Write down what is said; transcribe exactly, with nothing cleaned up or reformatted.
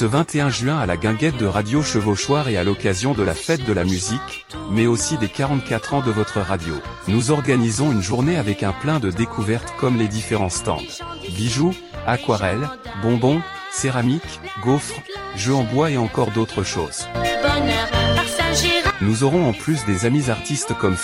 Ce vingt et un juin à la guinguette de Radio Chevauchoir et à l'occasion de la fête de la musique, mais aussi des quarante-quatre ans de votre radio, nous organisons une journée avec un plein de découvertes comme les différents stands. Bijoux, aquarelles, bonbons, céramique, gaufres, jeux en bois et encore d'autres choses. Nous aurons en plus des amis artistes comme